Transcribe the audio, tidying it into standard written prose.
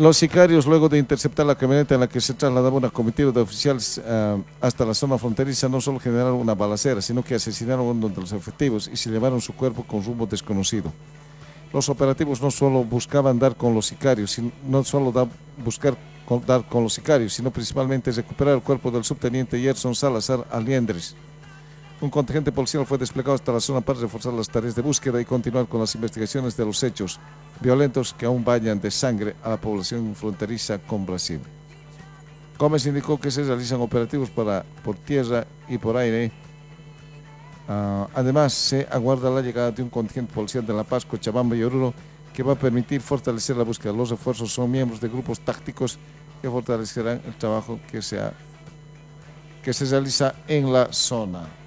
Los sicarios, luego de interceptar la camioneta en la que se trasladaba una comitiva de oficiales hasta la zona fronteriza, no solo generaron una balacera, sino que asesinaron a uno de los efectivos y se llevaron su cuerpo con rumbo desconocido. Los operativos no solo buscaban dar con los sicarios, dar con los sicarios, sino principalmente recuperar el cuerpo del subteniente Gerson Salazar Aliendres. Un contingente policial fue desplegado hasta la zona para reforzar las tareas de búsqueda y continuar con las investigaciones de los hechos violentos que aún bañan de sangre a la población fronteriza con Brasil. Gómez indicó que se realizan operativos por tierra y por aire. Además, se aguarda la llegada de un contingente policial de La Paz, Cochabamba y Oruro que va a permitir fortalecer la búsqueda. Los refuerzos son miembros de grupos tácticos que fortalecerán el trabajo que se realiza en la zona.